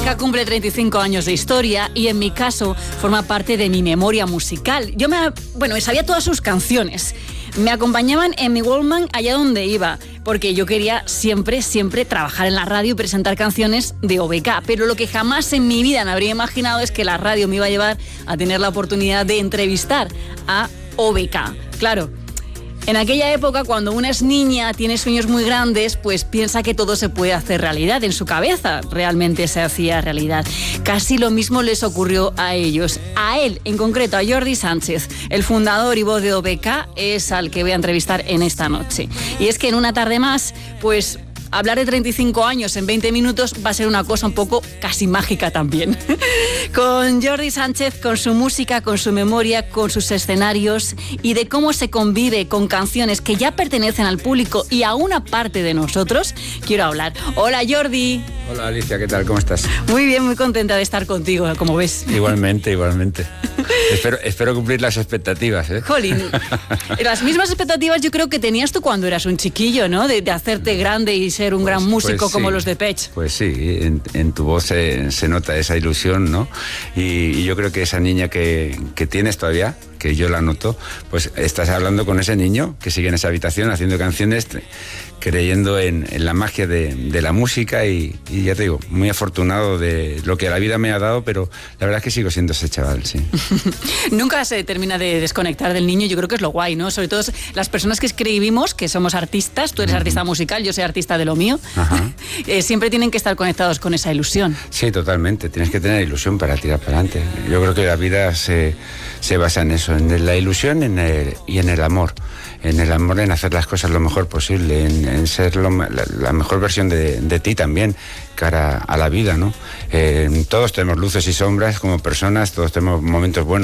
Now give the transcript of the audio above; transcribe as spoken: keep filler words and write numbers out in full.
K cumple treinta y cinco años de historia y en mi caso forma parte de mi memoria musical. Yo me, bueno, me sabía todas sus canciones. Me acompañaban en mi Walkman allá donde iba, porque yo quería siempre, siempre trabajar en la radio y presentar canciones de O B K. Pero lo que jamás en mi vida me habría imaginado es que la radio me iba a llevar a tener la oportunidad de entrevistar a O B K. Claro. En aquella época, cuando una es niña, tiene sueños muy grandes, pues piensa que todo se puede hacer realidad. En su cabeza realmente se hacía realidad. Casi lo mismo les ocurrió a ellos. A él, en concreto, a Jordi Sánchez, el fundador y voz de O B K, es al que voy a entrevistar en esta noche. Y es que en una tarde más, pues hablar de treinta y cinco años en veinte minutos va a ser una cosa un poco casi mágica también. Con Jordi Sánchez, con su música, con su memoria, con sus escenarios y de cómo se convive con canciones que ya pertenecen al público y a una parte de nosotros, quiero hablar. Hola, Jordi. Hola, Alicia, ¿qué tal? ¿Cómo estás? Muy bien, muy contenta de estar contigo, como ves. Igualmente, igualmente. espero, espero cumplir las expectativas, ¿eh? Jolín, las mismas expectativas yo creo que tenías tú cuando eras un chiquillo, ¿no? De, de hacerte grande y ser un gran músico pues sí, como los de Pech. Pues sí, en, en tu voz se, se nota esa ilusión, ¿no? Y, y yo creo que esa niña que, que tienes todavía, que yo la noto, pues estás hablando con ese niño que sigue en esa habitación haciendo canciones, creyendo en, en la magia de, de la música y, y ya te digo, muy afortunado de lo que la vida me ha dado, pero la verdad es que sigo siendo ese chaval, sí. Nunca se termina de desconectar del niño, yo creo que es lo guay, ¿no? Sobre todo las personas que escribimos, que somos artistas, tú eres uh-huh. artista musical, yo soy artista de lo mío, eh, siempre tienen que estar conectados con esa ilusión. Sí, totalmente, tienes que tener ilusión para tirar para adelante. Yo creo que la vida se, se basa en eso, en la ilusión en el, y en el amor. En el amor, en hacer las cosas lo mejor posible, en, en ser lo, la, la mejor versión de, de ti también, cara a la vida, ¿no? Eh, todos tenemos luces y sombras como personas, todos tenemos momentos buenos.